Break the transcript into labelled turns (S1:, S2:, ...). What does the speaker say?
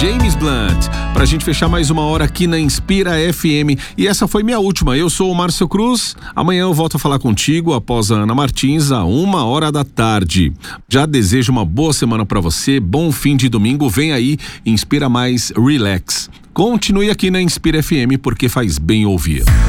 S1: James Blunt, pra gente fechar mais uma hora aqui na Inspira FM. E essa foi minha última. Eu sou o Márcio Cruz. Amanhã eu volto a falar contigo após a Ana Martins, a 1h da tarde. Já desejo uma boa semana pra você, bom fim de domingo. Vem aí, Inspira Mais Relax. Continue aqui na Inspira FM porque faz bem ouvir.